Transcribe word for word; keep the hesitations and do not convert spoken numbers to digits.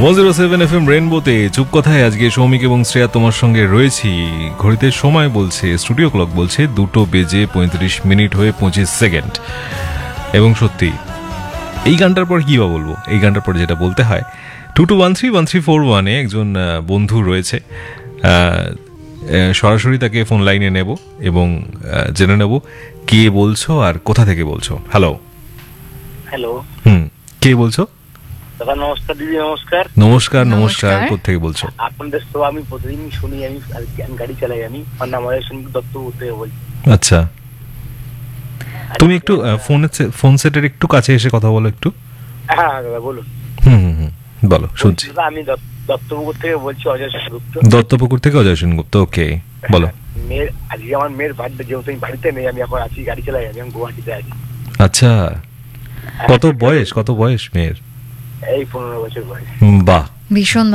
One zero seven F M রেইনবোতে চুপ কথায় আজকে সৌমিক এবং শ্রেয়া তোমার সঙ্গে রয়েছি। ঘড়িতে সময় বলছে, স্টুডিও ক্লক বলছে দুটো বেজে পঁয়ত্রিশ মিনিট হয়ে পঁচিশ সেকেন্ড। এবং সত্যি এই গানটার পর কি বা বলবো, এই গানটার পর যেটা বলতে হয়, two two one three one three four ওয়ানে একজন বন্ধু রয়েছে। সরাসরি তাকে ফোন লাইনে নেব এবং জেনে নেব কে বলছো আর কোথা থেকে বলছো। হ্যালো। হ্যালো। হুম, কে বলছো? দাদা নমস্কার। দিদি নমস্কার। নমস্কার। নমস্কার। কোথা থেকে বলছো? আপনাদের তো আমি প্রতিদিন শুনি, আমি গাড়ি চালাই, আমি আমার নাম সৌমিক দত্ত থেকে বলছি। আচ্ছা, তুমি একটু ফোন সেটের একটু কাছে এসে কথা বলো একটু। হ্যাঁ দাদা বলুন। হুম হুম হুম বলো, শুনছি। দাদা আমি দত্তপুকুর থেকে বলছি, অজয় সেনগুপ্ত। দত্তপুকুর থেকে অজয় সেনগুপ্ত, ওকে বলো। মেয়ের আজকে আমার মেয়ের বার্থডে, যেহেতু আমি বাড়িতে নেই, আমি এখন আছি, গাড়ি চালাই, আমি গুয়াহাটিতে আছি। আচ্ছা, কত বয়স, কত বয়স মেয়ের? এই পনেরো বছর বয়স। বাহ, ভীষণ